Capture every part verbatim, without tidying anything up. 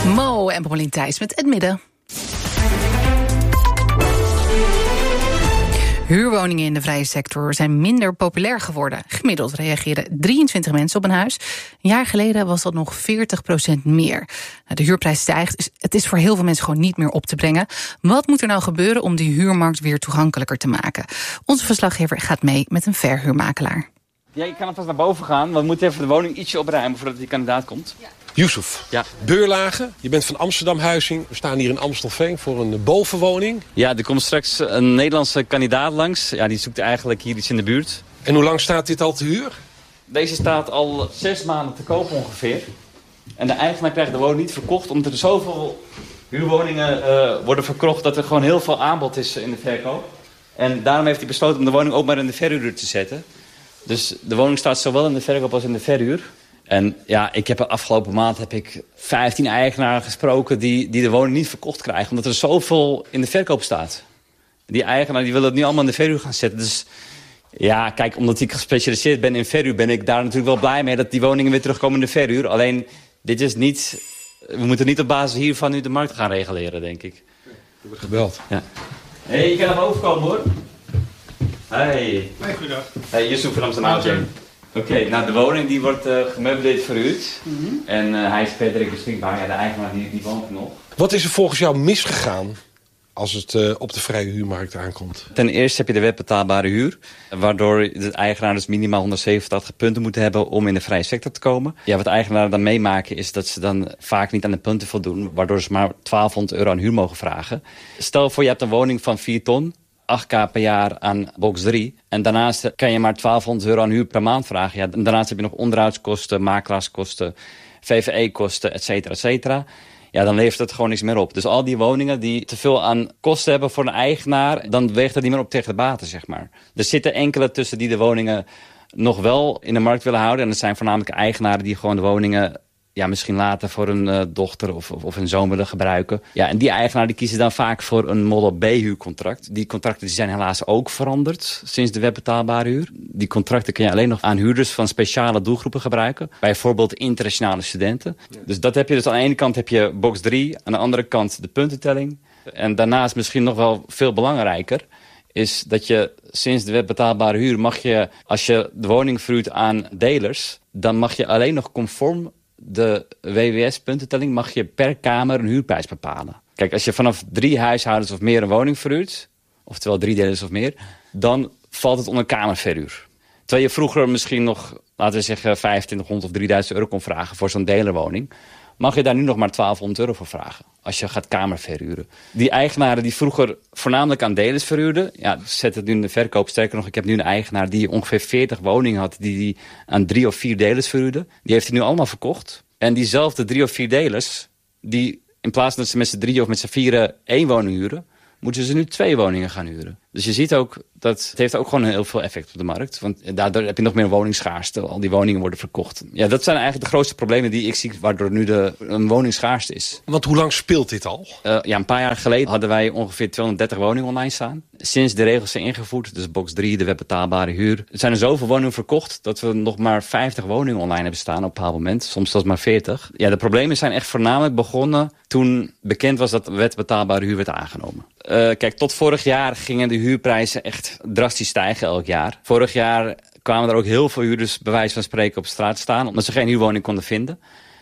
Mo en Paulien Thijs met het midden. Huurwoningen in de vrije sector zijn minder populair geworden. Gemiddeld reageren drieëntwintig mensen op een huis. Een jaar geleden was dat nog veertig procent meer. De huurprijs stijgt, dus het is voor heel veel mensen gewoon niet meer op te brengen. Wat moet er nou gebeuren om die huurmarkt weer toegankelijker te maken? Onze verslaggever gaat mee met een verhuurmakelaar. Ja, je kan alvast naar boven gaan, want we moeten even de woning ietsje opruimen voordat die kandidaat komt. Ja. Yusuf, ja. Beurlage, je bent van Amsterdam Huizing. We staan hier in Amstelveen voor een bovenwoning. Ja, er komt straks een Nederlandse kandidaat langs. Ja, die zoekt eigenlijk hier iets in de buurt. En hoe lang staat dit al te huur? Deze staat al zes maanden te koop ongeveer. En de eigenaar krijgt de woning niet verkocht, omdat er zoveel huurwoningen uh, worden verkocht dat er gewoon heel veel aanbod is in de verkoop. En daarom heeft hij besloten om de woning ook maar in de verhuur te zetten. Dus de woning staat zowel in de verkoop als in de verhuur. En ja, ik heb de afgelopen maand heb ik vijftien eigenaren gesproken die, die de woning niet verkocht krijgen. Omdat er zoveel in de verkoop staat. Die eigenaar die willen het nu allemaal in de verhuur gaan zetten. Dus ja, kijk, omdat ik gespecialiseerd ben in verhuur, ben ik daar natuurlijk wel blij mee dat die woningen weer terugkomen in de verhuur. Alleen, dit is niet, we moeten niet op basis hiervan nu de markt gaan reguleren, denk ik. Er wordt gebeld. Ja. Hé, hey, je kan naar boven komen hoor. Hey. Hey, goeiedag. Hey, Yusuf van Amsterdam. Oké, okay, nou de woning die wordt uh, gemeubileerd verhuurd. Mm-hmm. En uh, hij is verder beschikbaar. Ja, de eigenaar die, die woont er nog. Wat is er volgens jou misgegaan als het uh, op de vrije huurmarkt aankomt? Ten eerste heb je de wet betaalbare huur. Waardoor de eigenaar dus minimaal honderdzevenentachtig punten moet hebben om in de vrije sector te komen. Ja, wat de eigenaren dan meemaken is dat ze dan vaak niet aan de punten voldoen. Waardoor ze maar twaalfhonderd euro aan huur mogen vragen. Stel voor je hebt een woning van vier ton. acht k per jaar aan box drie. En daarnaast kan je maar twaalfhonderd euro aan huur per maand vragen. Ja, en daarnaast heb je nog onderhoudskosten, makelaarskosten, V V E-kosten, et cetera, et cetera. Ja, dan levert het gewoon niks meer op. Dus al die woningen die te veel aan kosten hebben voor een eigenaar, dan weegt dat niet meer op tegen de baten, zeg maar. Er zitten enkele tussen die de woningen nog wel in de markt willen houden. En dat zijn voornamelijk eigenaren die gewoon de woningen ja, misschien later voor een uh, dochter of, of, of een zoon willen gebruiken. Ja, en die eigenaar die kiezen dan vaak voor een model B-huurcontract. Die contracten die zijn helaas ook veranderd sinds de wet betaalbare huur. Die contracten kun je alleen nog aan huurders van speciale doelgroepen gebruiken. Bijvoorbeeld internationale studenten. Ja. Dus dat heb je dus aan de ene kant heb je box drie, aan de andere kant de puntentelling. En daarnaast misschien nog wel veel belangrijker is dat je sinds de wet betaalbare huur mag je, als je de woning verhuurt aan delers, dan mag je alleen nog conform de W W S-puntentelling mag je per kamer een huurprijs bepalen. Kijk, als je vanaf drie huishoudens of meer een woning verhuurt, oftewel drie delers of meer, dan valt het onder kamerverhuur. Terwijl je vroeger misschien nog, laten we zeggen, vijfentwintighonderd of drieduizend euro kon vragen voor zo'n delerwoning, mag je daar nu nog maar twaalfhonderd euro voor vragen als je gaat kamerverhuren. Die eigenaren die vroeger voornamelijk aan delers verhuurden, ja, zet het nu in de verkoop. Sterker nog, ik heb nu een eigenaar die ongeveer veertig woningen had die die aan drie of vier delers verhuurde. Die heeft hij nu allemaal verkocht. En diezelfde drie of vier delers, die in plaats van dat ze met z'n drie of met z'n vieren één woning huren, moeten ze nu twee woningen gaan huren. Dus je ziet ook dat het heeft ook gewoon heel veel effect op de markt. Want daardoor heb je nog meer woningsschaarste. Al die woningen worden verkocht. Ja, dat zijn eigenlijk de grootste problemen die ik zie, waardoor nu de, een woningsschaarste is. Want hoe lang speelt dit al? Uh, ja, een paar jaar geleden hadden wij ongeveer tweehonderddertig woningen online staan. Sinds de regels zijn ingevoerd, dus box drie, de wet betaalbare huur, zijn er zoveel woningen verkocht dat we nog maar vijftig woningen online hebben staan op een bepaald moment. Soms zelfs maar veertig. Ja, de problemen zijn echt voornamelijk begonnen toen bekend was dat de wet betaalbare huur werd aangenomen. Uh, kijk, tot vorig jaar gingen de huurprijzen echt drastisch stijgen elk jaar. Vorig jaar kwamen er ook heel veel huurders bij wijze van spreken op straat staan, omdat ze geen huurwoning konden vinden.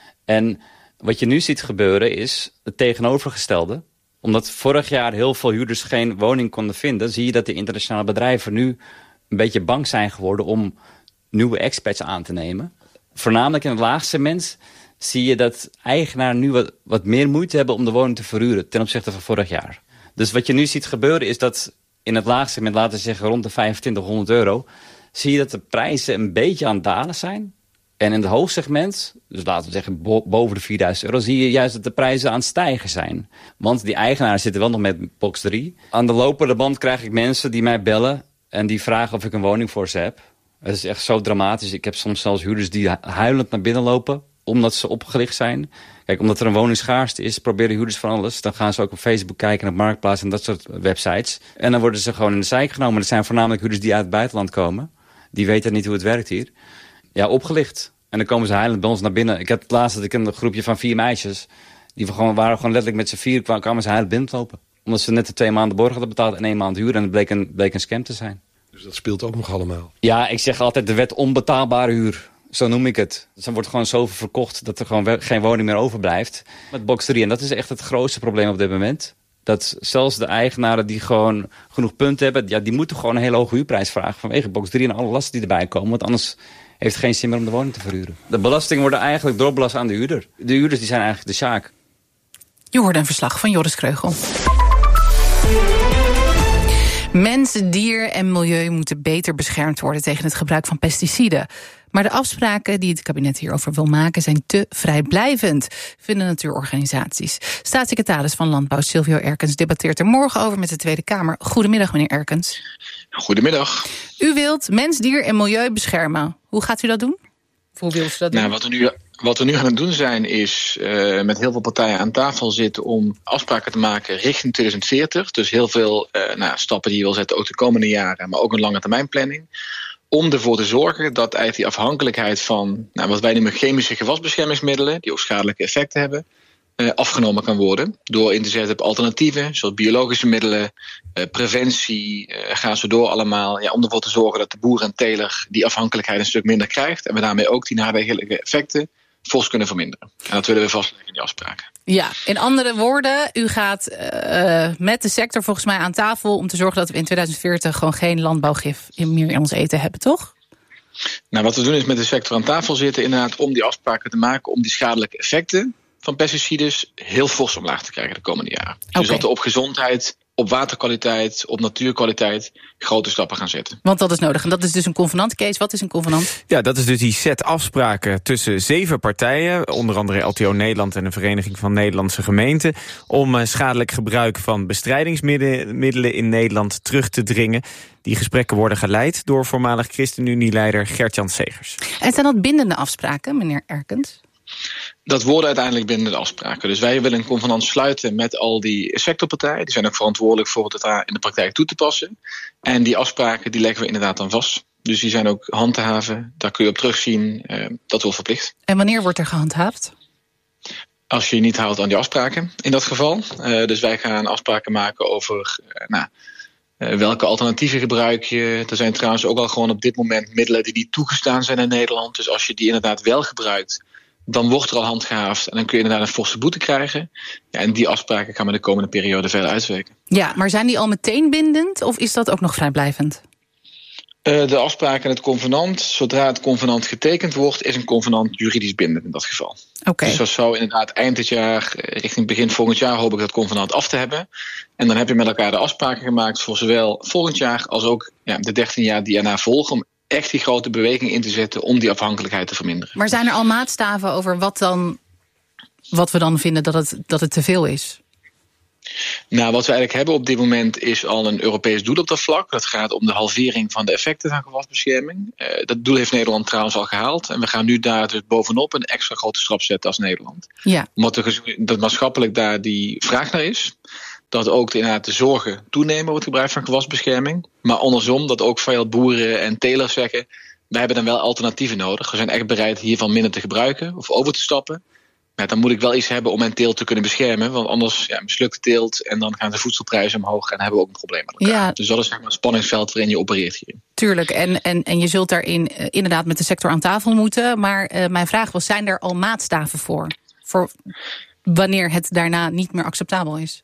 En wat je nu ziet gebeuren is het tegenovergestelde. Omdat vorig jaar heel veel huurders geen woning konden vinden, zie je dat de internationale bedrijven nu een beetje bang zijn geworden om nieuwe expats aan te nemen. Voornamelijk in het laagsegment zie je dat eigenaren nu wat, wat meer moeite hebben om de woning te verhuren ten opzichte van vorig jaar. Dus wat je nu ziet gebeuren is dat in het laagsegment, laten we zeggen rond de vijfentwintighonderd euro, zie je dat de prijzen een beetje aan het dalen zijn. En in het hoogsegment, dus laten we zeggen bo- boven de vierduizend euro, zie je juist dat de prijzen aan het stijgen zijn. Want die eigenaren zitten wel nog met box drie. Aan de lopende band krijg ik mensen die mij bellen en die vragen of ik een woning voor ze heb. Het is echt zo dramatisch. Ik heb soms zelfs huurders die huilend naar binnen lopen omdat ze opgelicht zijn. Kijk, omdat er een woningsschaarste is, proberen huurders van alles. Dan gaan ze ook op Facebook kijken, op Marktplaats en dat soort websites. En dan worden ze gewoon in de zijk genomen. Dat zijn voornamelijk huurders die uit het buitenland komen. Die weten niet hoe het werkt hier. Ja, opgelicht. En dan komen ze huilend bij ons naar binnen. Ik heb het laatst dat ik een groepje van vier meisjes, Die gewoon, waren gewoon letterlijk met z'n vier kwamen, kwamen ze huilend binnenlopen. Omdat ze net de twee maanden borg hadden betaald en één maand huur. En het bleek een, bleek een scam te zijn. Dus dat speelt ook nog allemaal. Ja, ik zeg altijd de wet onbetaalbare huur. Zo noem ik het. Dus dan wordt gewoon zoveel verkocht dat er gewoon geen woning meer overblijft. Met box drie. En dat is echt het grootste probleem op dit moment. Dat zelfs de eigenaren die gewoon genoeg punten hebben, ja, die moeten gewoon een hele hoge huurprijs vragen vanwege box drie en alle lasten die erbij komen. Want anders heeft het geen zin meer om de woning te verhuren. De belastingen worden eigenlijk doorbelast aan de huurder. De huurders die zijn eigenlijk de sjaak. Je hoorde een verslag van Joris Kreugel. Mens, dier en milieu moeten beter beschermd worden tegen het gebruik van pesticiden. Maar de afspraken die het kabinet hierover wil maken zijn te vrijblijvend, vinden natuurorganisaties. Staatssecretaris van Landbouw Silvio Erkens debatteert er morgen over met de Tweede Kamer. Goedemiddag, meneer Erkens. Goedemiddag. U wilt mens, dier en milieu beschermen. Hoe gaat u dat doen? Of hoe wilt u dat doen? Nou, wat we nu, wat we nu aan het doen zijn is uh, met heel veel partijen aan tafel zitten om afspraken te maken richting twintig veertig. Dus heel veel uh, nou, stappen die je wil zetten, ook de komende jaren, maar ook een lange termijn planning. Om ervoor te zorgen dat eigenlijk die afhankelijkheid van nou, wat wij noemen chemische gewasbeschermingsmiddelen, die ook schadelijke effecten hebben, uh, afgenomen kan worden. Door in te zetten op alternatieven, zoals biologische middelen, uh, preventie, uh, gaan ze door allemaal. Ja, om ervoor te zorgen dat de boer en teler die afhankelijkheid een stuk minder krijgt. En we daarmee ook die nadelige effecten fors kunnen verminderen. En dat willen we vastleggen in die afspraken. Ja, in andere woorden, u gaat uh, met de sector volgens mij aan tafel om te zorgen dat we in twintig veertig gewoon geen landbouwgif meer in ons eten hebben, toch? Nou, wat we doen is met de sector aan tafel zitten inderdaad om die afspraken te maken om die schadelijke effecten van pesticiden heel fors omlaag te krijgen de komende jaren. Okay. Dus dat we op gezondheid, op waterkwaliteit, op natuurkwaliteit grote stappen gaan zetten. Want dat is nodig. En dat is dus een convenant. Kees, wat is een convenant? Ja, dat is dus die set afspraken tussen zeven partijen, onder andere L T O Nederland en de Vereniging van Nederlandse Gemeenten, om uh, schadelijk gebruik van bestrijdingsmiddelen in Nederland terug te dringen. Die gesprekken worden geleid door voormalig ChristenUnie-leider Gert-Jan Segers. En zijn dat bindende afspraken, meneer Erkens? Dat worden uiteindelijk bindende afspraken. Dus wij willen een convenant sluiten met al die sectorpartijen. Die zijn ook verantwoordelijk voor het daar in de praktijk toe te passen. En die afspraken die leggen we inderdaad dan vast. Dus die zijn ook handhaven. Daar kun je op terugzien. Uh, dat wordt verplicht. En wanneer wordt er gehandhaafd? Als je je niet houdt aan die afspraken in dat geval. Uh, dus wij gaan afspraken maken over Uh, nou, Uh, welke alternatieven gebruik je? Er zijn trouwens ook al gewoon op dit moment middelen die niet toegestaan zijn in Nederland. Dus als je die inderdaad wel gebruikt, dan wordt er al handgehaafd en dan kun je inderdaad een forse boete krijgen. Ja, en die afspraken gaan we de komende periode verder uitwerken. Ja, maar zijn die al meteen bindend of is dat ook nog vrijblijvend? Uh, de afspraken en het convenant, zodra het convenant getekend wordt, is een convenant juridisch bindend in dat geval. Okay. Dus dat zou inderdaad eind dit jaar, richting begin volgend jaar, hoop ik dat convenant af te hebben. En dan heb je met elkaar de afspraken gemaakt voor zowel volgend jaar als ook ja, de dertien jaar die erna volgen, om echt die grote beweging in te zetten om die afhankelijkheid te verminderen. Maar zijn er al maatstaven over wat dan, wat we dan vinden dat het, dat het te veel is? Nou, wat we eigenlijk hebben op dit moment is al een Europees doel op dat vlak. Dat gaat om de halvering van de effecten van gewasbescherming. Uh, dat doel heeft Nederland trouwens al gehaald. En we gaan nu daar dus bovenop een extra grote stap zetten als Nederland. Ja. Omdat er, dat maatschappelijk daar die vraag naar is. Dat ook de, inderdaad de zorgen toenemen op het gebruik van gewasbescherming. Maar andersom dat ook veel boeren en telers zeggen, wij hebben dan wel alternatieven nodig. We zijn echt bereid hiervan minder te gebruiken of over te stappen. Maar dan moet ik wel iets hebben om mijn teelt te kunnen beschermen. Want anders ja, mislukt de teelt en dan gaan de voedselprijzen omhoog en dan hebben we ook een probleem met elkaar. Ja. Dus dat is zeg maar, het spanningsveld waarin je opereert hier. Tuurlijk, en, en, en je zult daarin uh, inderdaad met de sector aan tafel moeten. Maar uh, mijn vraag was, zijn er al maatstaven voor? Voor wanneer het daarna niet meer acceptabel is?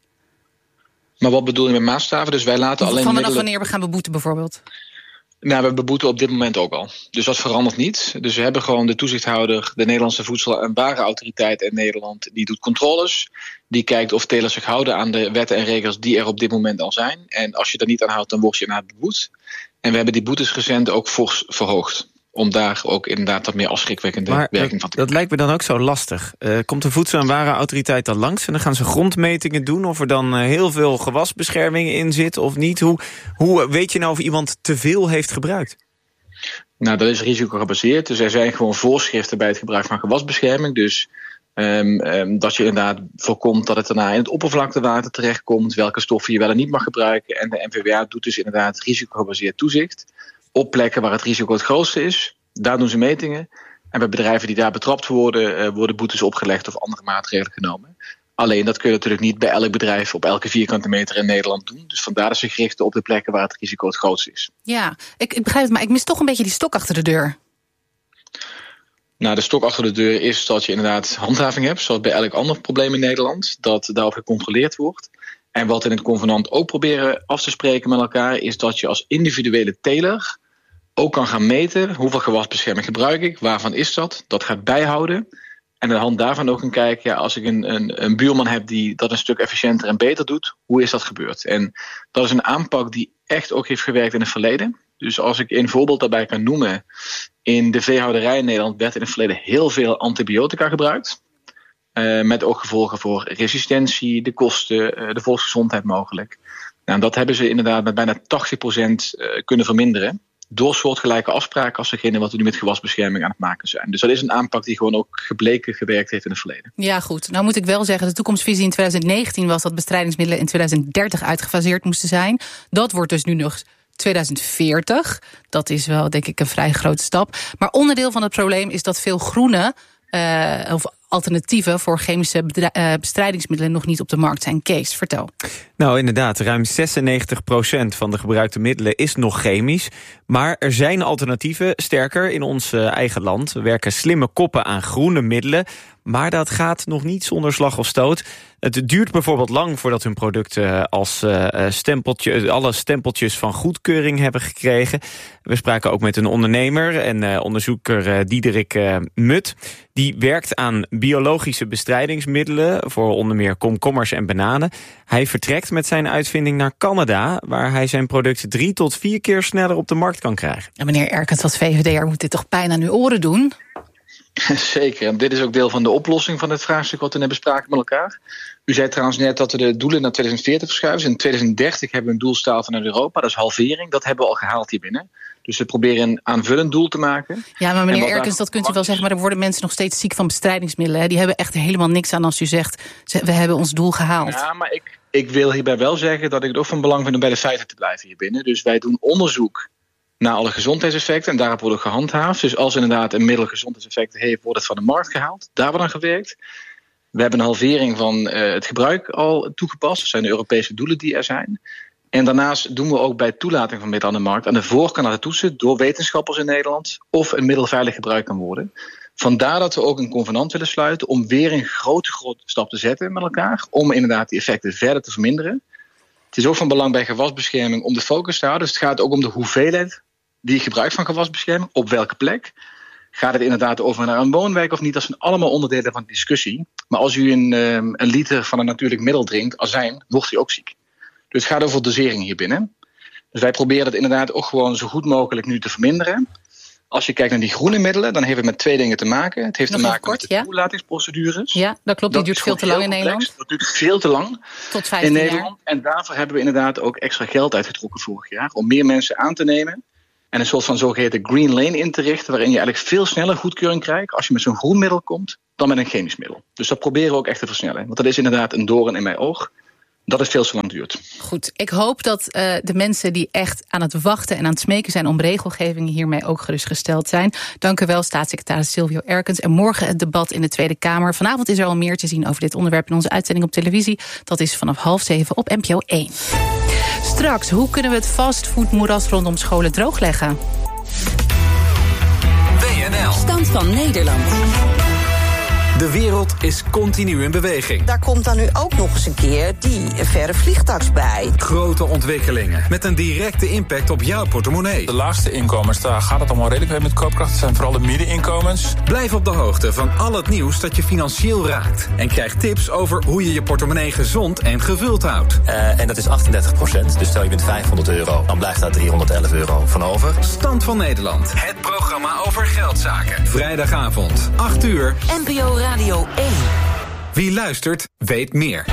Maar wat bedoel je met maatstaven? Dus wij laten alleen Van vanaf middelen... wanneer we gaan beboeten bijvoorbeeld? Nou, we beboeten op dit moment ook al. Dus dat verandert niet. Dus we hebben gewoon de toezichthouder, de Nederlandse Voedsel- en Warenautoriteit in Nederland, die doet controles. Die kijkt of telers zich houden aan de wetten en regels die er op dit moment al zijn. En als je daar niet aan houdt, dan word je inderdaad beboet. En we hebben die boetes recent ook fors verhoogd. Om daar ook inderdaad wat meer afschrikwekkende maar werking dat, van te dat lijkt me dan ook zo lastig. Uh, komt de Voedsel- en Warenautoriteit dan langs en dan gaan ze grondmetingen doen of er dan uh, heel veel gewasbescherming in zit of niet? Hoe, hoe weet je nou of iemand te veel heeft gebruikt? Nou, dat is risicogebaseerd. Dus er zijn gewoon voorschriften bij het gebruik van gewasbescherming. Dus um, um, dat je inderdaad voorkomt dat het daarna in het oppervlaktewater terechtkomt, welke stoffen je wel en niet mag gebruiken. En de N V W A doet dus inderdaad risicogebaseerd toezicht op plekken waar het risico het grootste is. Daar doen ze metingen. En bij bedrijven die daar betrapt worden, uh, worden boetes opgelegd of andere maatregelen genomen. Alleen dat kun je natuurlijk niet bij elk bedrijf op elke vierkante meter in Nederland doen. Dus vandaar dat ze gerichten op de plekken waar het risico het grootst is. Ja, ik, ik begrijp het, maar ik mis toch een beetje die stok achter de deur. Nou, de stok achter de deur is dat je inderdaad handhaving hebt, zoals bij elk ander probleem in Nederland, dat daarop gecontroleerd wordt. En wat we in het convenant ook proberen af te spreken met elkaar, is dat je als individuele teler ook kan gaan meten hoeveel gewasbescherming gebruik ik, waarvan is dat, dat gaat bijhouden. En aan de hand daarvan ook gaan kijken, ja, als ik een, een, een buurman heb die dat een stuk efficiënter en beter doet, hoe is dat gebeurd? En dat is een aanpak die echt ook heeft gewerkt in het verleden. Dus als ik een voorbeeld daarbij kan noemen, in de veehouderij in Nederland werd in het verleden heel veel antibiotica gebruikt. Uh, met ook gevolgen voor resistentie, de kosten, uh, de volksgezondheid mogelijk. Nou, dat hebben ze inderdaad met bijna tachtig procent uh, kunnen verminderen. Door soortgelijke afspraken als degene wat we nu met gewasbescherming aan het maken zijn. Dus dat is een aanpak die gewoon ook gebleken gewerkt heeft in het verleden. Ja, goed. Nou moet ik wel zeggen, de toekomstvisie in twintig negentien was dat bestrijdingsmiddelen in twintig dertig uitgefaseerd moesten zijn. Dat wordt dus nu nog twintig veertig. Dat is wel, denk ik, een vrij grote stap. Maar onderdeel van het probleem is dat veel groene uh, of alternatieven voor chemische bedra- uh, bestrijdingsmiddelen nog niet op de markt zijn. Kees, vertel. Nou, inderdaad, ruim zesennegentig procent van de gebruikte middelen is nog chemisch. Maar er zijn alternatieven, sterker, in ons uh, eigen land. We werken slimme koppen aan groene middelen, maar dat gaat nog niet zonder slag of stoot. Het duurt bijvoorbeeld lang voordat hun producten als uh, stempeltje, alle stempeltjes van goedkeuring hebben gekregen. We spraken ook met een ondernemer en uh, onderzoeker uh, Diederik uh, Mut. Die werkt aan biologische bestrijdingsmiddelen voor onder meer komkommers en bananen. Hij vertrekt met zijn uitvinding naar Canada, waar hij zijn product drie tot vier keer sneller op de markt kan krijgen. Ja, meneer Erkens, als V V D'er moet dit toch pijn aan uw oren doen? Zeker, en dit is ook deel van de oplossing van het vraagstuk wat we net bespraken met elkaar. U zei trouwens net dat we de doelen naar twintig veertig verschuiven. In twintig dertig hebben we een doelstaal vanuit Europa, dat is halvering. Dat hebben we al gehaald hier binnen. Dus we proberen een aanvullend doel te maken. Ja, maar meneer Erkens, dat kunt u wel zeggen, maar er worden mensen nog steeds ziek van bestrijdingsmiddelen. Hè? Die hebben echt helemaal niks aan als u zegt, we hebben ons doel gehaald. Ja, maar ik, ik wil hierbij wel zeggen dat ik het ook van belang vind om bij de feiten te blijven hier binnen. Dus wij doen onderzoek naar alle gezondheidseffecten en daarop wordt ook gehandhaafd. Dus als inderdaad een middel gezondheidseffecten heeft, wordt het van de markt gehaald. Daar wordt aan gewerkt. We hebben een halvering van uh, het gebruik al toegepast. Dat zijn de Europese doelen die er zijn. En daarnaast doen we ook bij toelating van middelen aan de markt aan de voorkant laten toetsen door wetenschappers in Nederland of een middel veilig gebruikt kan worden. Vandaar dat we ook een convenant willen sluiten om weer een grote, grote stap te zetten met elkaar. Om inderdaad die effecten verder te verminderen. Het is ook van belang bij gewasbescherming om de focus te houden. Dus het gaat ook om de hoeveelheid die je gebruikt van gewasbescherming. Op welke plek? Gaat het inderdaad over naar een woonwijk of niet? Dat zijn allemaal onderdelen van de discussie. Maar als u een, een liter van een natuurlijk middel drinkt, azijn, wordt u ook ziek. Dus het gaat over dosering hier binnen. Dus wij proberen het inderdaad ook gewoon zo goed mogelijk nu te verminderen. Als je kijkt naar die groene middelen, dan heeft het met twee dingen te maken. Het heeft Nog te maken kort, met de ja? toelatingsprocedures. Ja, dat klopt. Die Dat duurt is veel te gewoon lang in heel Nederland. complex. Dat duurt veel te lang Tot vijftien in jaar. Nederland. En daarvoor hebben we inderdaad ook extra geld uitgetrokken vorig jaar. Om meer mensen aan te nemen. En een soort van zogeheten green lane in te richten. Waarin je eigenlijk veel sneller goedkeuring krijgt als je met zo'n groen middel komt dan met een chemisch middel. Dus dat proberen we ook echt te versnellen. Want dat is inderdaad een doorn in mijn oog. Dat het veel te lang duurt. Goed, ik hoop dat uh, de mensen die echt aan het wachten en aan het smeken zijn om regelgeving hiermee ook gerustgesteld zijn. Dank u wel, staatssecretaris Silvio Erkens. En morgen het debat in de Tweede Kamer. Vanavond is er al meer te zien over dit onderwerp in onze uitzending op televisie. Dat is vanaf half zeven op N P O één. Straks, hoe kunnen we het fastfoodmoeras rondom scholen droogleggen? W N L. Stand van Nederland. De wereld is continu in beweging. Daar komt dan nu ook nog eens een keer die verre vliegtax bij. Grote ontwikkelingen met een directe impact op jouw portemonnee. De laagste inkomens, daar gaat het allemaal redelijk mee met koopkracht. Het zijn vooral de middeninkomens. Blijf op de hoogte van al het nieuws dat je financieel raakt. En krijg tips over hoe je je portemonnee gezond en gevuld houdt. Uh, en dat is achtendertig procent. Dus stel je bent vijfhonderd euro, dan blijft daar driehonderdelf euro van over. Stand van Nederland. Het programma over geldzaken. Vrijdagavond, acht uur. N P O Radio één. Wie luistert, weet meer.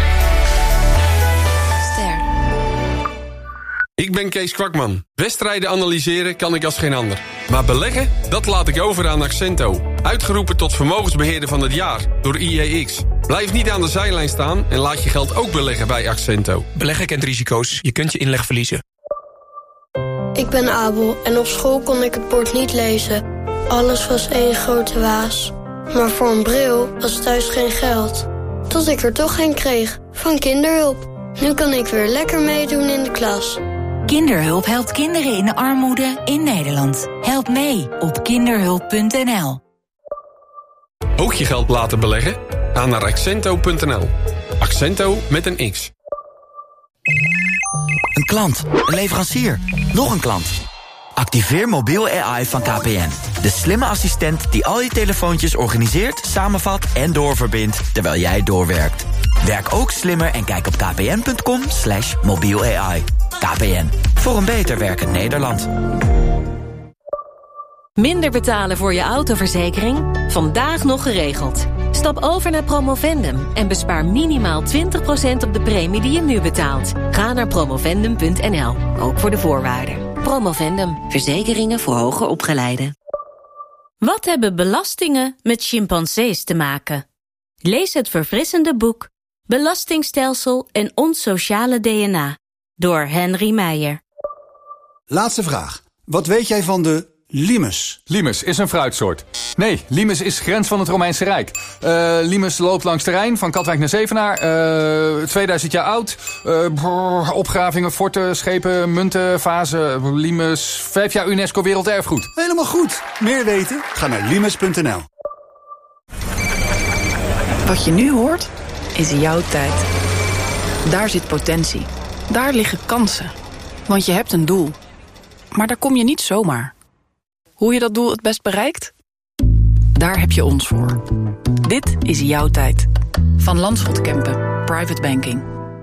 Ster. Ik ben Kees Kwakman. Wedstrijden analyseren kan ik als geen ander. Maar beleggen, dat laat ik over aan Accento. Uitgeroepen tot vermogensbeheerder van het jaar door I E X. Blijf niet aan de zijlijn staan en laat je geld ook beleggen bij Accento. Beleggen kent risico's. Je kunt je inleg verliezen. Ik ben Abel en op school kon ik het bord niet lezen. Alles was één grote waas. Maar voor een bril was thuis geen geld. tot ik er toch geen kreeg, van kinderhulp. Nu kan ik weer lekker meedoen in de klas. Kinderhulp helpt kinderen in armoede in Nederland. Help mee op kinderhulp punt n l. Ook je geld laten beleggen? Ga naar accento punt n l. Accento met een X. Een klant, een leverancier, nog een klant. Activeer mobiel A I van K P N. De slimme assistent die al je telefoontjes organiseert, samenvat en doorverbindt terwijl jij doorwerkt. Werk ook slimmer en kijk op kpn punt com slash mobiel A I. K P N, voor een beter werkend Nederland. Minder betalen voor je autoverzekering? Vandaag nog geregeld. Stap over naar Promovendum en bespaar minimaal twintig procent op de premie die je nu betaalt. Ga naar promovendum punt n l, ook voor de voorwaarden. Promovendum, verzekeringen voor hoger opgeleiden. Wat hebben belastingen met chimpansees te maken? Lees het verfrissende boek Belastingstelsel en ons sociale D N A door Henry Meijer. Laatste vraag. Wat weet jij van de limes? Limes is een fruitsoort. Nee, limes is grens van het Romeinse Rijk. Uh, limes loopt langs de Rijn, van Katwijk naar Zevenaar. Uh, tweeduizend jaar oud. Uh, brrr, opgravingen, forten, schepen, munten, vazen. Limes, vijf jaar UNESCO Werelderfgoed. Helemaal goed. Meer weten? Ga naar limes punt n l. Wat je nu hoort, is jouw tijd. Daar zit potentie. Daar liggen kansen. Want je hebt een doel. Maar daar kom je niet zomaar. Hoe je dat doel het best bereikt? Daar heb je ons voor. Dit is jouw tijd. Van Landschot Kempen, Private Banking.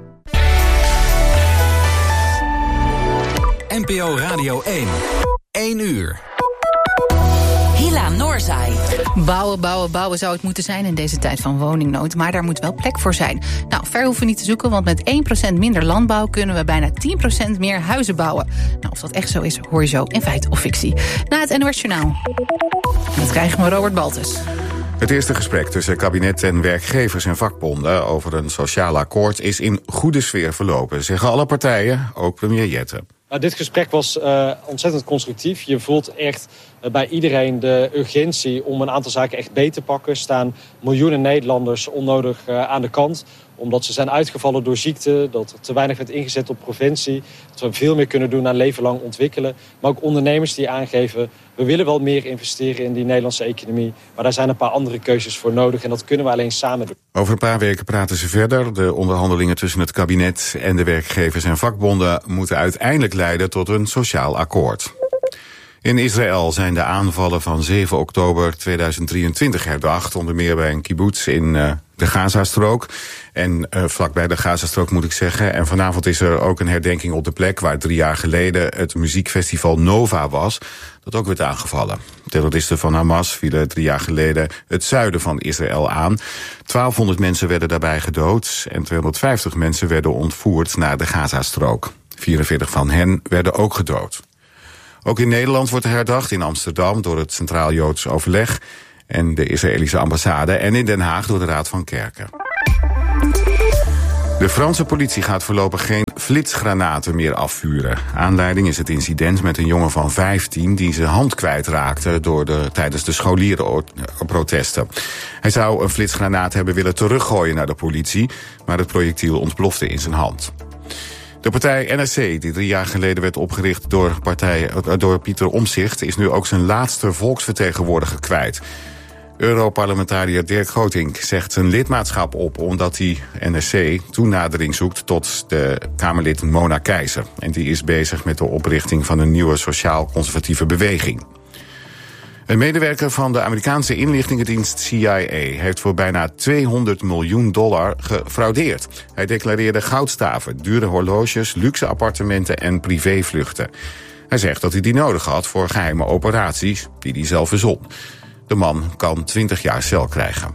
N P O Radio één. één uur. Hila Noorzai. Bouwen, bouwen, bouwen zou het moeten zijn in deze tijd van woningnood. Maar daar moet wel plek voor zijn. Nou, ver hoeven we niet te zoeken, want met één procent minder landbouw kunnen we bijna tien procent meer huizen bouwen. Nou, of dat echt zo is, hoor je zo in Feit of Fictie. Na het N O S Journaal. Dat krijgen we Robert Baltus. Het eerste gesprek tussen kabinet en werkgevers en vakbonden over een sociaal akkoord is in goede sfeer verlopen, zeggen alle partijen, ook premier Jette. Uh, dit gesprek was uh, ontzettend constructief. Je voelt echt uh, bij iedereen de urgentie om een aantal zaken echt beter te pakken. Staan miljoenen Nederlanders onnodig uh, aan de kant. Omdat ze zijn uitgevallen door ziekte, dat er te weinig werd ingezet op preventie. Dat we veel meer kunnen doen aan leven lang ontwikkelen. Maar ook ondernemers die aangeven, we willen wel meer investeren in die Nederlandse economie. Maar daar zijn een paar andere keuzes voor nodig en dat kunnen we alleen samen doen. Over een paar weken praten ze verder. De onderhandelingen tussen het kabinet en de werkgevers en vakbonden moeten uiteindelijk leiden tot een sociaal akkoord. In Israël zijn de aanvallen van zeven oktober tweeduizend drieëntwintig herdacht. Onder meer bij een kibbutz in uh, de Gazastrook. En uh, vlakbij de Gazastrook moet ik zeggen. En vanavond is er ook een herdenking op de plek waar drie jaar geleden het muziekfestival Nova was. Dat ook werd aangevallen. Terroristen van Hamas vielen drie jaar geleden het zuiden van Israël aan. twaalfhonderd mensen werden daarbij gedood en tweehonderdvijftig mensen werden ontvoerd naar de Gazastrook. vierenveertig van hen werden ook gedood. Ook in Nederland wordt er herdacht, in Amsterdam door het Centraal Joods Overleg en de Israëlische ambassade en in Den Haag door de Raad van Kerken. De Franse politie gaat voorlopig geen flitsgranaten meer afvuren. Aanleiding is het incident met een jongen van vijftien die zijn hand kwijtraakte door de, tijdens de scholierenprotesten. Hij zou een flitsgranaat hebben willen teruggooien naar de politie, maar het projectiel ontplofte in zijn hand. De partij N S C, die drie jaar geleden werd opgericht door, partij, door Pieter Omtzigt, is nu ook zijn laatste volksvertegenwoordiger kwijt. Europarlementariër Dirk Grotink zegt zijn lidmaatschap op omdat hij N S C toenadering zoekt tot de Kamerlid Mona Keizer. En die is bezig met de oprichting van een nieuwe sociaal-conservatieve beweging. Een medewerker van de Amerikaanse inlichtingendienst C I A heeft voor bijna tweehonderd miljoen dollar gefraudeerd. Hij declareerde goudstaven, dure horloges, luxe appartementen en privévluchten. Hij zegt dat hij die nodig had voor geheime operaties die hij zelf verzon. De man kan twintig jaar cel krijgen.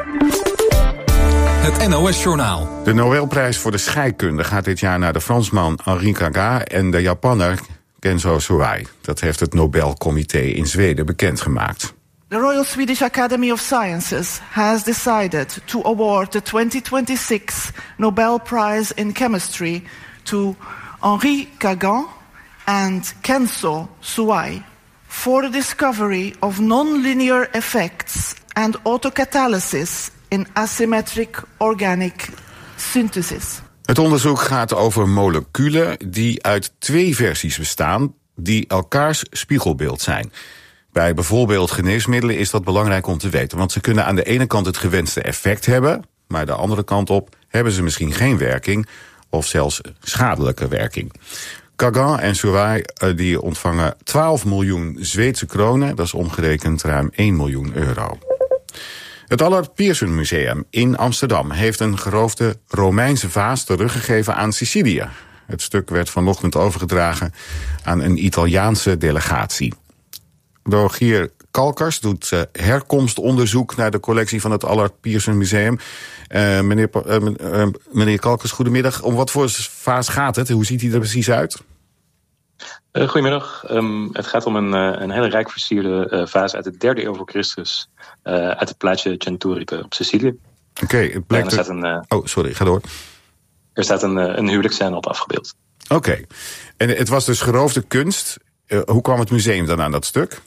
Het N O S Journaal. De Nobelprijs voor de scheikunde gaat dit jaar naar de Fransman Henri Kaga en de Japanner Kenzo Suai. Dat heeft het Nobelcomité in Zweden bekendgemaakt. The Royal Swedish Academy of Sciences has decided to award the twenty twenty-six Nobel Prize in Chemistry to Henri Kagan and Kenzo Suai for the discovery of nonlinear effects and autocatalysis in asymmetric organic synthesis. Het onderzoek gaat over moleculen die uit twee versies bestaan die elkaars spiegelbeeld zijn. Bij bijvoorbeeld geneesmiddelen is dat belangrijk om te weten, want ze kunnen aan de ene kant het gewenste effect hebben, maar de andere kant op hebben ze misschien geen werking of zelfs schadelijke werking. Kagan en Sourai die ontvangen twaalf miljoen Zweedse kronen, dat is omgerekend ruim één miljoen euro. Het Allard Pierson Museum in Amsterdam heeft een geroofde Romeinse vaas teruggegeven aan Sicilië. Het stuk werd vanochtend overgedragen aan een Italiaanse delegatie. Rogier Kalkers doet uh, herkomstonderzoek naar de collectie van het Allard Pierson Museum. Uh, meneer, uh, uh, meneer Kalkers, goedemiddag. Om wat voor vaas gaat het? Hoe ziet hij er precies uit? Uh, goedemiddag. Um, het gaat om een, uh, een hele rijk versierde uh, vaas uit de derde eeuw voor Christus. Uh, uit het plaatsje Centuripe op Sicilië. Oké, okay, het blijkt... Er staat een, uh, oh, sorry, ga door. Er staat een, uh, een huwelijksscène op afgebeeld. Oké. Okay. En het was dus geroofde kunst. Uh, hoe kwam het museum dan aan dat stuk?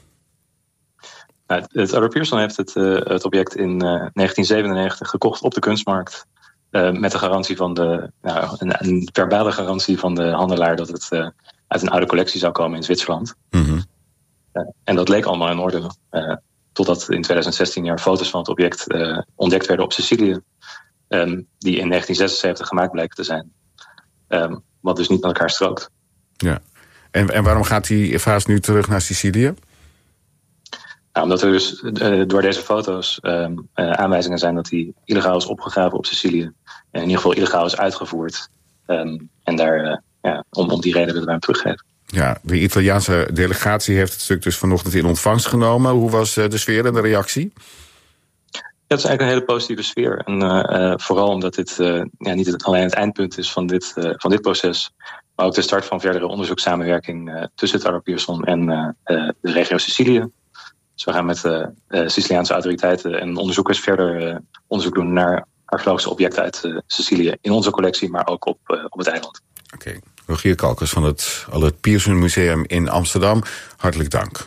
Nou, het Allard Pierson heeft het, uh, het object in uh, negentien zevenennegentig gekocht op de kunstmarkt. Uh, met de garantie van de, nou, een, een verbale garantie van de handelaar dat het uh, uit een oude collectie zou komen in Zwitserland. Mm-hmm. Uh, en dat leek allemaal in orde. Uh, totdat in twintig zestien er foto's van het object uh, ontdekt werden op Sicilië. Um, die in negentien zesenzeventig gemaakt blijken te zijn. Um, wat dus niet met elkaar strookt. Ja. En, en waarom gaat die vaas nu terug naar Sicilië? Nou, omdat er dus uh, door deze foto's um, uh, aanwijzingen zijn dat hij illegaal is opgegraven op Sicilië. En in ieder geval illegaal is uitgevoerd. Um, en daar, uh, ja, om, om die reden willen wij hem teruggeven. Ja, de Italiaanse delegatie heeft het stuk dus vanochtend in ontvangst genomen. Hoe was uh, de sfeer en de reactie? Ja, het is eigenlijk een hele positieve sfeer. En uh, uh, vooral omdat dit uh, ja, niet het, alleen het eindpunt is van dit, uh, van dit proces, maar ook de start van verdere onderzoekssamenwerking uh, tussen het Allard Pierson en uh, uh, de regio Sicilië. Dus we gaan met uh, uh, Siciliaanse autoriteiten en onderzoekers verder uh, onderzoek doen naar archeologische objecten uit uh, Sicilië in onze collectie, maar ook op, uh, op het eiland. Oké, okay. Rogier Kalkers van het Allard Pierson Museum in Amsterdam, hartelijk dank.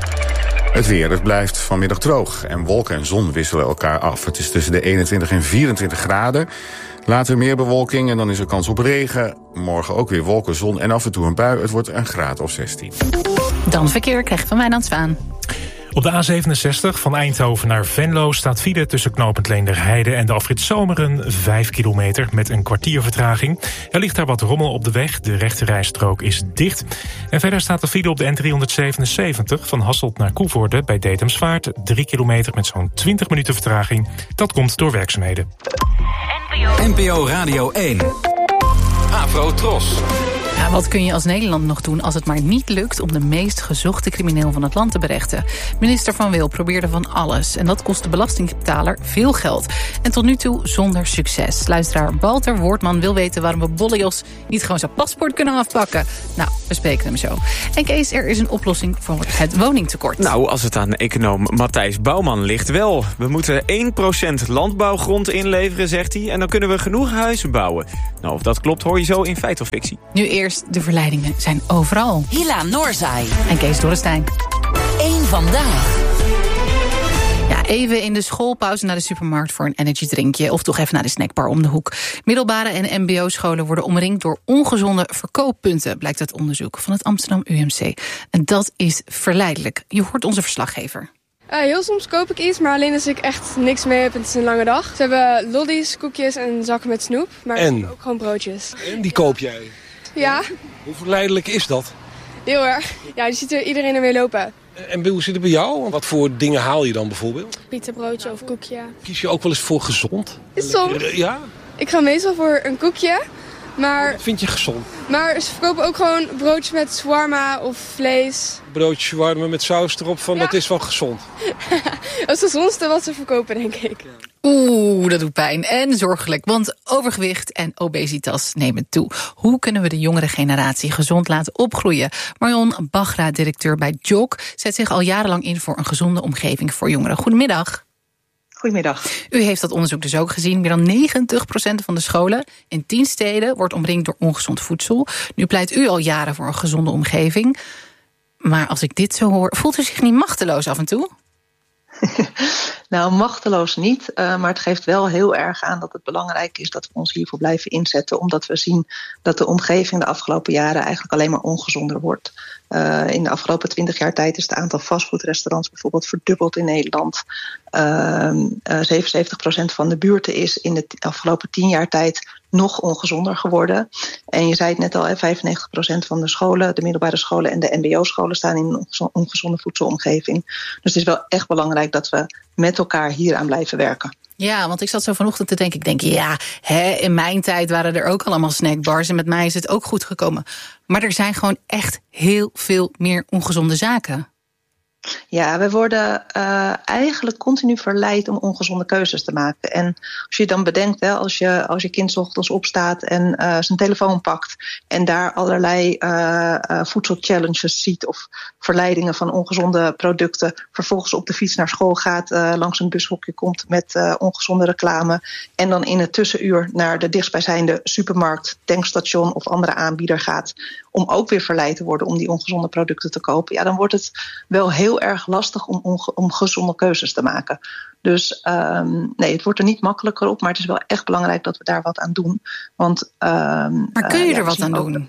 Het weer, het blijft vanmiddag droog en wolken en zon wisselen elkaar af. Het is tussen de eenentwintig en vierentwintig graden. Later meer bewolking en dan is er kans op regen. Morgen ook weer wolken, zon en af en toe een bui. Het wordt een graad of zestien. Dan verkeer krijg je van Wijnand Zwaan. Op de A zevenenzestig van Eindhoven naar Venlo staat file tussen knooppunt Leenderheide en de afrit Zomeren vijf kilometer met een kwartier vertraging. Er ligt daar wat rommel op de weg, de rechterrijstrook is dicht. En verder staat de file op de N driehonderdzevenenzeventig van Hasselt naar Koevoorde bij Detemsvaart drie kilometer met zo'n twintig minuten vertraging. Dat komt door werkzaamheden. N P O Radio één. Afro Tros. Ja, wat kun je als Nederland nog doen als het maar niet lukt om de meest gezochte crimineel van het land te berechten? Minister Van Wil probeerde van alles en dat kost de belastingbetaler veel geld. En tot nu toe zonder succes. Luisteraar Walter Woordman wil weten waarom we Bollios niet gewoon zijn paspoort kunnen afpakken. Nou, we spreken hem zo. En Kees, er is een oplossing voor het woningtekort. Nou, als het aan econoom Matthijs Bouwman ligt wel. We moeten één procent landbouwgrond inleveren, zegt hij, en dan kunnen we genoeg huizen bouwen. Nou, of dat klopt hoor je zo in Feit of Fictie. Nu eerst, de verleidingen zijn overal. Hila Noorzaai. En Kees Dorrestein. Eén vandaag. Ja, even in de schoolpauze naar de supermarkt voor een energiedrinkje. Of toch even naar de snackbar om de hoek. Middelbare en mbo-scholen worden omringd door ongezonde verkooppunten, blijkt uit onderzoek van het Amsterdam U M C. En dat is verleidelijk. Je hoort onze verslaggever. Uh, heel soms koop ik iets, maar alleen als ik echt niks mee heb en het is een lange dag. Ze hebben lollies, koekjes en zakken met snoep, maar en? ook gewoon broodjes. En die koop jij? Ja. Hoe verleidelijk is dat? Heel erg. Ja, je ziet er iedereen ermee lopen. En hoe zit het bij jou? Wat voor dingen haal je dan bijvoorbeeld? Pizza-broodje of koekje. Kies je ook wel eens voor gezond? Soms. Ja? Ik ga meestal voor een koekje. Maar, wat vind je gezond? Maar ze verkopen ook gewoon broodjes met shawarma of vlees. Broodjes shawarma met saus erop, van ja. Dat is wel gezond. Dat is het gezondste wat ze verkopen, denk ik. Oeh, dat doet pijn en zorgelijk, want overgewicht en obesitas nemen toe. Hoe kunnen we de jongere generatie gezond laten opgroeien? Marion Bagra, directeur bij Jog, zet zich al jarenlang in voor een gezonde omgeving voor jongeren. Goedemiddag. Goedemiddag. U heeft dat onderzoek dus ook gezien. Meer dan negentig procent van de scholen in tien steden wordt omringd door ongezond voedsel. Nu pleit u al jaren voor een gezonde omgeving. Maar als ik dit zo hoor, voelt u zich niet machteloos af en toe? Nou, machteloos niet, uh, maar het geeft wel heel erg aan dat het belangrijk is dat we ons hiervoor blijven inzetten, omdat we zien dat de omgeving de afgelopen jaren eigenlijk alleen maar ongezonder wordt. Uh, in de afgelopen twintig jaar tijd is het aantal fastfoodrestaurants bijvoorbeeld verdubbeld in Nederland. Uh, uh, zevenenzeventig procent van de buurten is in de t- afgelopen tien jaar tijd nog ongezonder geworden. En je zei het net al, hè, vijfennegentig procent van de scholen, de middelbare scholen en de mbo-scholen staan in een ongezonde voedselomgeving. Dus het is wel echt belangrijk dat we met elkaar hieraan blijven werken. Ja, want ik zat zo vanochtend te denken, ik denk, ja, hè, in mijn tijd waren er ook allemaal snackbars en met mij is het ook goed gekomen. Maar er zijn gewoon echt heel veel meer ongezonde zaken. Ja, we worden uh, eigenlijk continu verleid om ongezonde keuzes te maken. En als je dan bedenkt, hè, als je als je kind 's ochtends opstaat en uh, zijn telefoon pakt en daar allerlei uh, uh, voedselchallenges ziet of verleidingen van ongezonde producten, vervolgens op de fiets naar school gaat, uh, langs een bushokje komt met uh, ongezonde reclame en dan in het tussenuur naar de dichtstbijzijnde supermarkt, tankstation of andere aanbieder gaat om ook weer verleid te worden om die ongezonde producten te kopen, ja, dan wordt het wel heel erg lastig om, onge- om gezonde keuzes te maken. Dus um, nee, het wordt er niet makkelijker op, maar het is wel echt belangrijk dat we daar wat aan doen. Want, um, maar kun je uh, er ja, wat aan doen?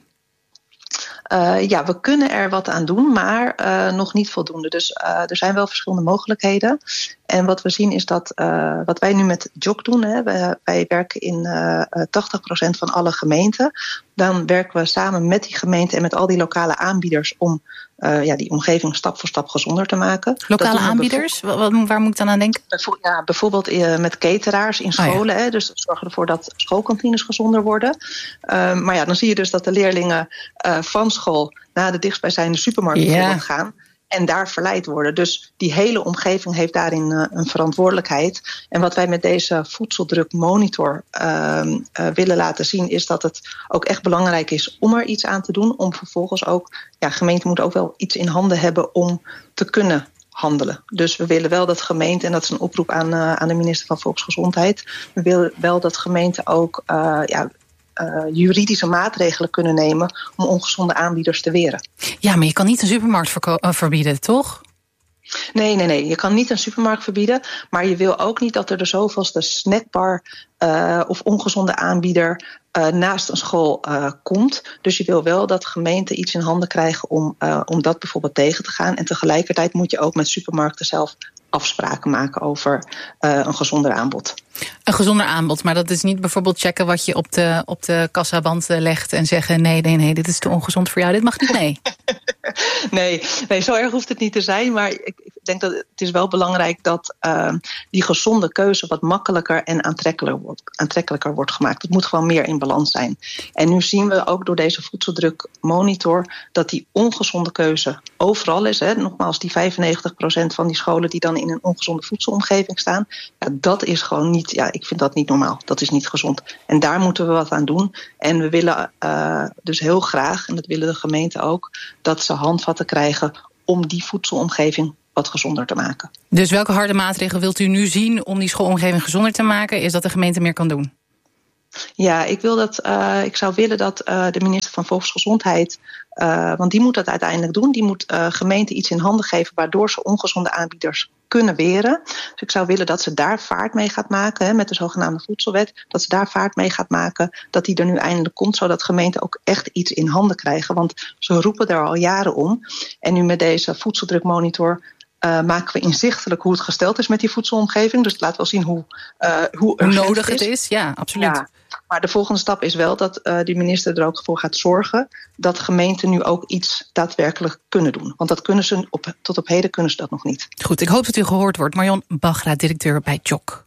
Uh, ja, we kunnen er wat aan doen, maar uh, nog niet voldoende. Dus uh, er zijn wel verschillende mogelijkheden. En wat we zien is dat, uh, wat wij nu met J O C doen, hè, wij, wij werken in uh, tachtig procent van alle gemeenten. Dan werken we samen met die gemeenten en met al die lokale aanbieders om uh, ja, die omgeving stap voor stap gezonder te maken. Lokale aanbieders? Bijvoorbeeld... Waar moet ik dan aan denken? Ja, bijvoorbeeld uh, met cateraars in scholen. Oh ja. Hè, dus zorgen ervoor dat schoolkantines gezonder worden. Uh, maar ja, dan zie je dus dat de leerlingen uh, van school naar de dichtstbijzijnde supermarkt ja. bijvoorbeeld gaan. En daar verleid worden. Dus die hele omgeving heeft daarin uh, een verantwoordelijkheid. En wat wij met deze voedseldrukmonitor uh, uh, willen laten zien, is dat het ook echt belangrijk is om er iets aan te doen. Om vervolgens ook, ja, gemeenten moeten ook wel iets in handen hebben om te kunnen handelen. Dus we willen wel dat gemeenten, en dat is een oproep aan, uh, aan de minister van Volksgezondheid, we willen wel dat gemeenten ook uh, ja, Uh, juridische maatregelen kunnen nemen om ongezonde aanbieders te weren. Ja, maar je kan niet een supermarkt verko- uh, verbieden, toch? Nee, nee, nee. Je kan niet een supermarkt verbieden, maar je wil ook niet dat er de zoveelste snackbar uh, of ongezonde aanbieder uh, naast een school uh, komt. Dus je wil wel dat gemeenten iets in handen krijgen om, uh, om dat bijvoorbeeld tegen te gaan. En tegelijkertijd moet je ook met supermarkten zelf afspraken maken over uh, een gezonder aanbod. Een gezonder aanbod, maar dat is niet bijvoorbeeld checken wat je op de, op de kassaband legt en zeggen nee, nee, nee, dit is te ongezond voor jou, dit mag niet mee. nee, nee, zo erg hoeft het niet te zijn, maar ik, ik denk dat het is wel belangrijk dat uh, die gezonde keuze wat makkelijker en aantrekkelijker wordt, aantrekkelijker wordt gemaakt. Het moet gewoon meer in balans zijn. En nu zien we ook door deze voedseldrukmonitor dat die ongezonde keuze overal is. Hè. Nogmaals, die vijfennegentig procent van die scholen die dan in een ongezonde voedselomgeving staan, ja, dat is gewoon niet, ja, ik vind dat niet normaal. Dat is niet gezond. En daar moeten we wat aan doen. En we willen uh, dus heel graag, en dat willen de gemeenten ook, dat ze handvatten krijgen om die voedselomgeving wat gezonder te maken. Dus welke harde maatregelen wilt u nu zien om die schoolomgeving gezonder te maken? Is dat de gemeente meer kan doen? Ja, ik, wil dat, uh, ik zou willen dat uh, de minister van Volksgezondheid, uh, want die moet dat uiteindelijk doen, die moet uh, gemeenten iets in handen geven waardoor ze ongezonde aanbieders kunnen weren. Dus ik zou willen dat ze daar vaart mee gaat maken, hè, met de zogenaamde voedselwet, dat ze daar vaart mee gaat maken, dat die er nu eindelijk komt, zodat gemeenten ook echt iets in handen krijgen. Want ze roepen er al jaren om. En nu met deze voedseldrukmonitor Uh, maken we inzichtelijk hoe het gesteld is met die voedselomgeving. Dus het laat wel zien hoe, uh, hoe, hoe nodig het is. is. Ja, absoluut. Ja, maar de volgende stap is wel dat uh, die minister er ook voor gaat zorgen dat gemeenten nu ook iets daadwerkelijk kunnen doen. Want dat kunnen ze op, tot op heden kunnen ze dat nog niet. Goed, ik hoop dat u gehoord wordt. Marion Bagra, directeur bij J O C.